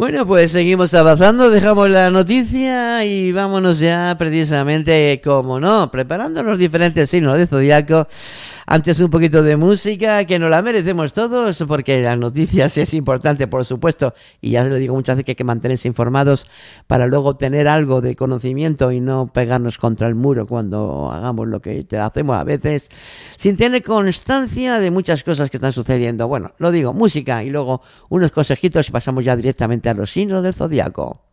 Bueno, pues seguimos avanzando, dejamos la noticia y vámonos ya precisamente, como no, preparando los diferentes signos de zodiaco. Antes un poquito de música, que nos la merecemos todos, porque las noticias es importante, por supuesto, y ya se lo digo muchas veces que hay que mantenerse informados para luego tener algo de conocimiento y no pegarnos contra el muro cuando hagamos lo que hacemos a veces, sin tener constancia de muchas cosas que están sucediendo. Bueno, lo digo, música y luego unos consejitos y pasamos ya directamente a los signos del zodiaco.